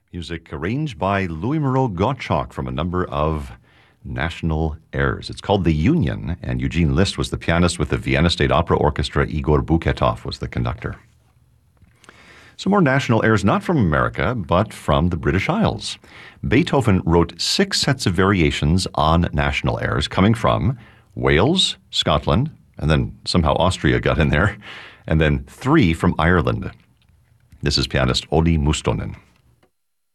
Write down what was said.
Music arranged by Louis Moreau Gottschalk from a number of national airs. It's called The Union, and Eugene List was the pianist with the Vienna State Opera Orchestra. Igor Buketov was the conductor. Some more national airs, not from America, but from the British Isles. Beethoven wrote 6 sets of variations on national airs coming from Wales, Scotland, and then somehow Austria got in there, and then 3 from Ireland. This is pianist Olli Mustonen.